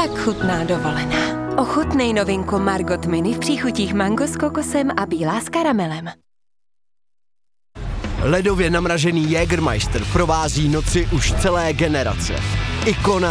Tak chutná dovolená. Ochutnej novinku Margot Mini v příchutích mango s kokosem a bílá s karamelem. Ledově namražený Jägermeister provází noci už celé generace. Ikona